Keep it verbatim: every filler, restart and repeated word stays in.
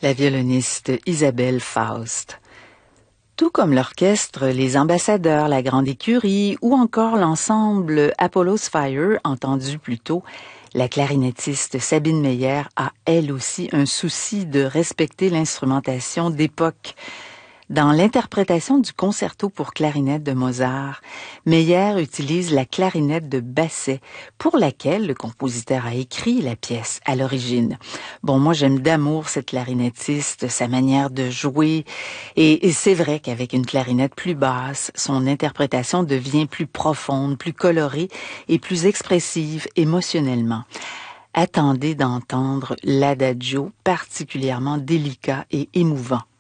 la violoniste Isabelle Faust. Tout comme l'orchestre Les Ambassadeurs, la Grande Écurie ou encore l'ensemble Apollo's Fire, entendu plus tôt, la clarinettiste Sabine Meyer a elle aussi un souci de respecter l'instrumentation d'époque. Dans l'interprétation du concerto pour clarinette de Mozart, Meyer utilise la clarinette de Basset, pour laquelle le compositeur a écrit la pièce à l'origine. Bon, moi j'aime d'amour cette clarinettiste, sa manière de jouer, et, et c'est vrai qu'avec une clarinette plus basse, son interprétation devient plus profonde, plus colorée et plus expressive émotionnellement. Attendez d'entendre l'adagio particulièrement délicat et émouvant